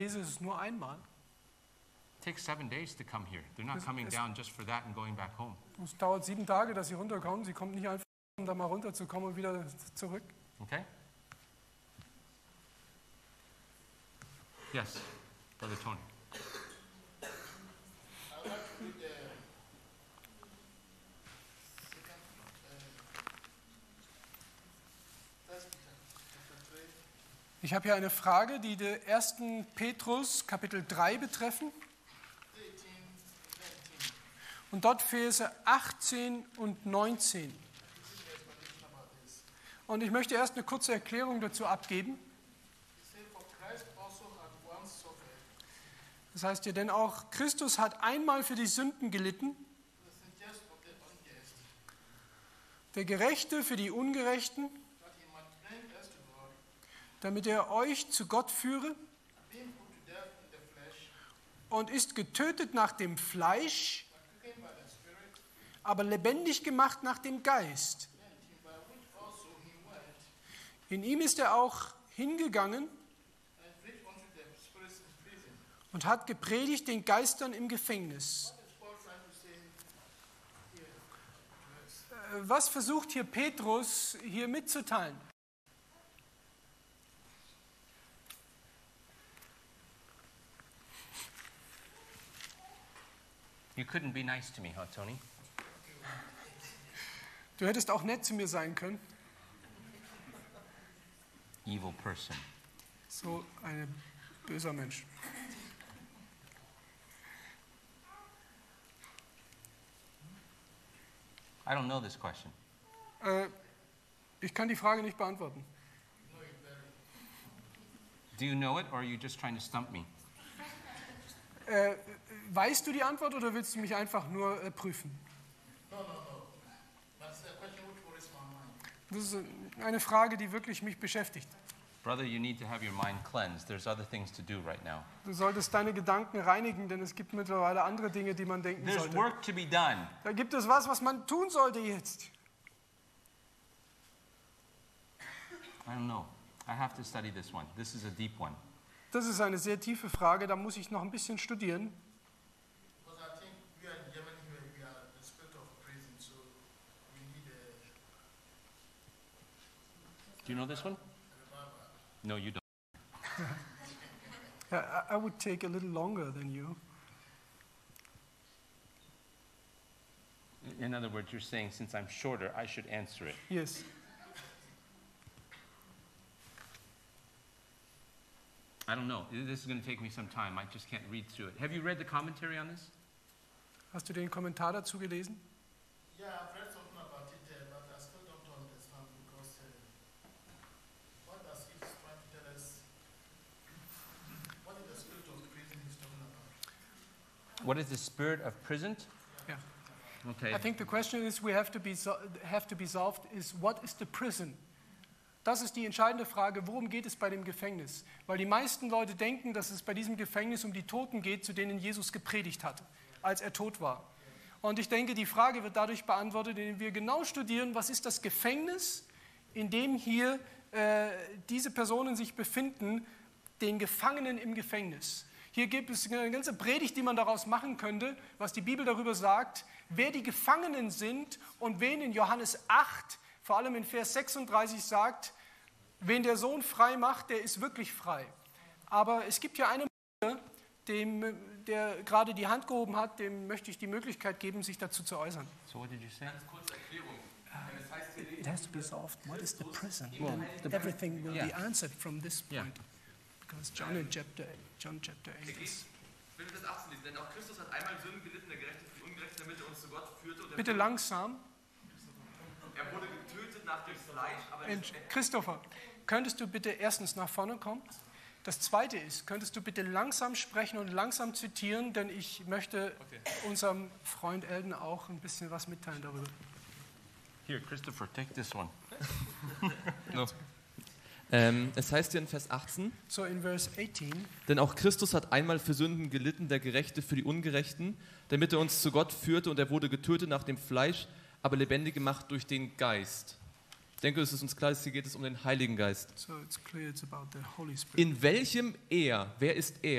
Jesus ist nur einmal. It takes 7 days to come here. They're not coming down just for that and going back home. Es dauert 7 Tage, dass sie runterkommen. Sie kommen nicht einfach, um da mal runterzukommen und wieder zurück. Okay? Yes, Brother Tony. Ich habe hier eine Frage, die den 1. Petrus, Kapitel 3 betreffen. Und dort Verse 18 und 19. Und ich möchte erst eine kurze Erklärung dazu abgeben. Das heißt ja, denn auch Christus hat einmal für die Sünden gelitten, der Gerechte für die Ungerechten, damit er euch zu Gott führe, und ist getötet nach dem Fleisch, aber lebendig gemacht nach dem Geist. In ihm ist er auch hingegangen und hat gepredigt den Geistern im Gefängnis. Was versucht hier Petrus hier mitzuteilen? You couldn't be nice to me, huh, Tony? Du hättest auch nett zu mir sein können. Evil person. So ein böser Mensch. I don't know this question. Ich kann die Frage nicht beantworten. Do you know it, or are you just trying to stump me? Weißt du die Antwort oder willst du mich einfach nur prüfen? Das ist eine Frage, die wirklich mich beschäftigt. Brother, you need to have your mind cleansed. There's other things to do right now. Du solltest deine Gedanken reinigen, denn es gibt mittlerweile andere Dinge, die man denken There's sollte. work to be done. Da gibt es was man tun sollte jetzt. I don't know. I have to study this one. This is a deep one. Das ist eine sehr tiefe Frage, da muss ich noch ein bisschen studieren. Do you know this one? No, you don't. I would take a little longer than you. In other words, you're saying since I'm shorter, I should answer it. Yes. I don't know. This is going to take me some time. I just can't read through it. Have you read the commentary on this? Hast du den Kommentar dazu gelesen? Yeah, I've read something about it, but I still don't understand because what does he try to tell us? What is the spirit of prison he's talking about? What is the spirit of prison? Ja. Okay. I think the question is we have to be solved is what is the prison? Das ist die entscheidende Frage, worum geht es bei dem Gefängnis? Weil die meisten Leute denken, dass es bei diesem Gefängnis um die Toten geht, zu denen Jesus gepredigt hatte, als er tot war. Und ich denke, die Frage wird dadurch beantwortet, indem wir genau studieren, was ist das Gefängnis, in dem hier diese Personen sich befinden, den Gefangenen im Gefängnis. Hier gibt es eine ganze Predigt, die man daraus machen könnte, was die Bibel darüber sagt, wer die Gefangenen sind und wen in Johannes 8, vor allem in Vers 36 sagt, wen der Sohn frei macht, der ist wirklich frei. Aber es gibt ja einen, der gerade die Hand gehoben hat, dem möchte ich die Möglichkeit geben, sich dazu zu äußern. So what did you say? Ganz kurze Erklärung. Das heißt hier It has to be solved. What is the prison? Everything will be answered from this point. Because John chapter 8 is... Wenn wir das 18 lesen, denn auch Christus hat einmal Sünden gelitten, der Gerechte für die Ungerechte, damit er uns zu Gott führte. Und Bitte langsam. er wurde getötet nach dem Fleisch, aber Christopher, könntest du bitte erstens nach vorne kommen? Das Zweite ist, könntest du bitte langsam sprechen und langsam zitieren, denn ich möchte unserem Freund Elden auch ein bisschen was mitteilen darüber. Here, Christopher, take this one. No. Es heißt hier in Vers 18, So in verse 18, denn auch Christus hat einmal für Sünden gelitten, der Gerechte für die Ungerechten, damit er uns zu Gott führte, und er wurde getötet nach dem Fleisch, aber lebendig gemacht durch den Geist. Ich denke, es ist uns klar, hier geht es um den Heiligen Geist. So it's clear it's about the Holy Spirit. In welchem er, wer ist er?